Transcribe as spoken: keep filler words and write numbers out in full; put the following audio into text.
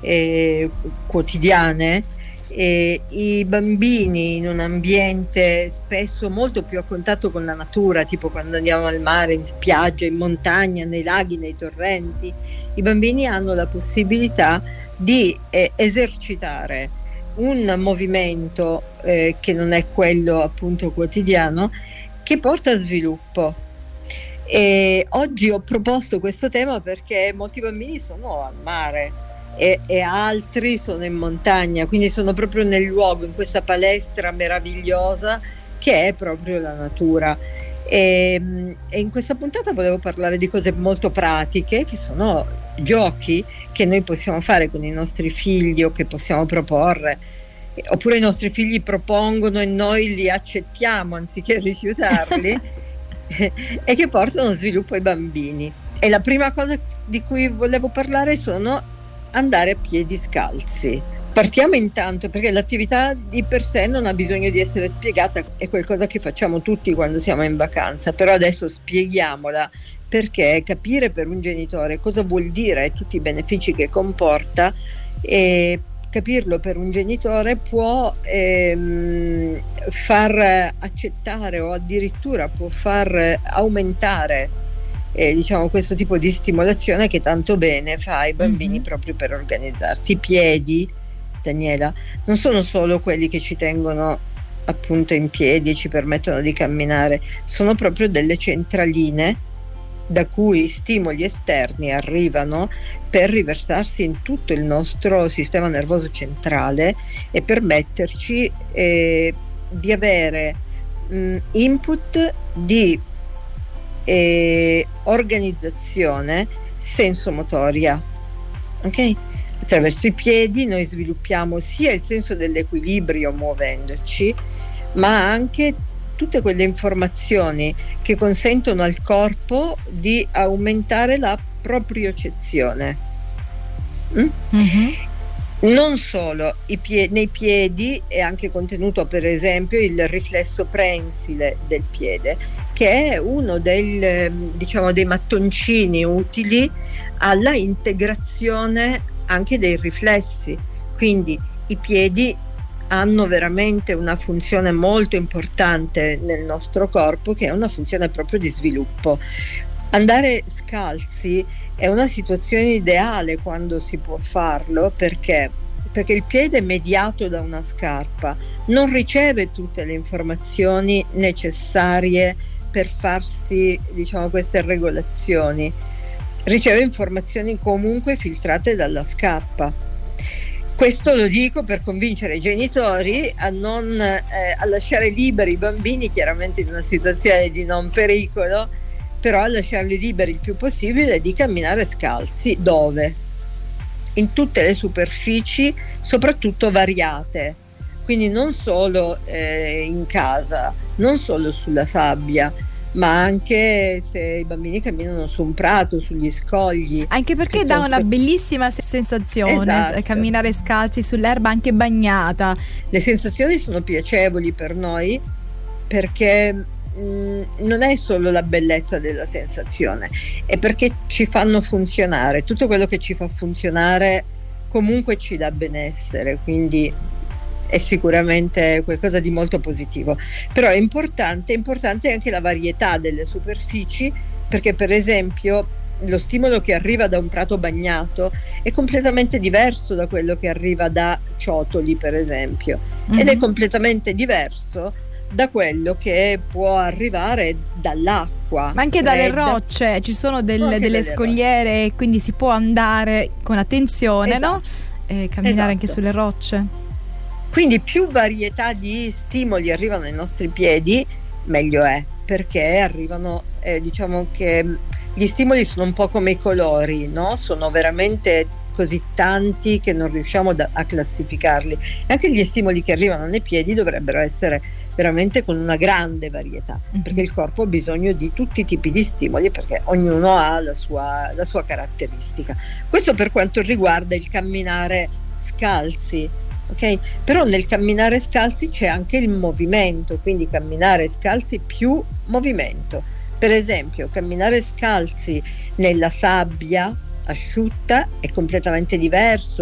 eh, quotidiane, e i bambini in un ambiente spesso molto più a contatto con la natura, tipo quando andiamo al mare, in spiaggia, in montagna, nei laghi, nei torrenti, i bambini hanno la possibilità di eh, esercitare un movimento eh, che non è quello appunto quotidiano, che porta a sviluppo. E oggi ho proposto questo tema perché molti bambini sono al mare e, e altri sono in montagna, quindi sono proprio nel luogo, in questa palestra meravigliosa che è proprio la natura. E, e in questa puntata volevo parlare di cose molto pratiche, che sono giochi che noi possiamo fare con i nostri figli o che possiamo proporre, oppure i nostri figli propongono e noi li accettiamo anziché rifiutarli e che portano sviluppo ai bambini. E la prima cosa di cui volevo parlare sono andare a piedi scalzi. Partiamo intanto perché l'attività di per sé non ha bisogno di essere spiegata, è qualcosa che facciamo tutti quando siamo in vacanza, però adesso spieghiamola, perché capire per un genitore cosa vuol dire e tutti i benefici che comporta, e capirlo per un genitore può ehm, far accettare o addirittura può far aumentare eh, diciamo questo tipo di stimolazione che tanto bene fa ai bambini, mm-hmm. proprio per organizzarsi. I piedi, Daniela, non sono solo quelli che ci tengono appunto in piedi e ci permettono di camminare, sono proprio delle centraline da cui stimoli esterni arrivano per riversarsi in tutto il nostro sistema nervoso centrale e permetterci eh, di avere mh, input di eh, organizzazione sensomotoria, ok? Attraverso i piedi noi sviluppiamo sia il senso dell'equilibrio muovendoci, ma anche tutte quelle informazioni che consentono al corpo di aumentare la propriocezione. Mm? Mm-hmm. Non solo, i pie- nei piedi è anche contenuto per esempio il riflesso prensile del piede, che è uno del, diciamo, dei mattoncini utili alla integrazione anche dei riflessi. Quindi i piedi hanno veramente una funzione molto importante nel nostro corpo, che è una funzione proprio di sviluppo. Andare scalzi è una situazione ideale quando si può farlo, perché perché il piede mediato da una scarpa non riceve tutte le informazioni necessarie per farsi, diciamo, queste regolazioni, riceve informazioni comunque filtrate dalla scarpa. Questo lo dico per convincere i genitori a non eh, a lasciare liberi i bambini, chiaramente in una situazione di non pericolo, però a lasciarli liberi il più possibile di camminare scalzi. Dove? In tutte le superfici, soprattutto variate, quindi non solo eh, in casa, non solo sulla sabbia, ma anche se i bambini camminano su un prato, sugli scogli. Anche perché piuttosto... dà una bellissima sensazione, esatto. Camminare scalzi sull'erba anche bagnata. Le sensazioni sono piacevoli per noi perché mh, non è solo la bellezza della sensazione, è perché ci fanno funzionare. Tutto quello che ci fa funzionare comunque ci dà benessere, quindi è sicuramente qualcosa di molto positivo. Però è importante, è importante anche la varietà delle superfici, perché per esempio lo stimolo che arriva da un prato bagnato è completamente diverso da quello che arriva da ciotoli, per esempio, mm-hmm. ed è completamente diverso da quello che può arrivare dall'acqua. Ma anche dalle fredda. Rocce, ci sono del, delle scogliere, rocce. Quindi si può andare con attenzione, esatto. no? E camminare esatto. anche sulle rocce. Quindi più varietà di stimoli arrivano ai nostri piedi, meglio è, perché arrivano, eh, diciamo che gli stimoli sono un po' come i colori, no? Sono veramente così tanti che non riusciamo da, a classificarli. E anche gli stimoli che arrivano nei piedi dovrebbero essere veramente con una grande varietà, mm-hmm. perché il corpo ha bisogno di tutti i tipi di stimoli, perché ognuno ha la sua, la sua caratteristica. Questo per quanto riguarda il camminare scalzi. Okay? Però nel camminare scalzi c'è anche il movimento, quindi camminare scalzi più movimento. Per esempio, camminare scalzi nella sabbia asciutta è completamente diverso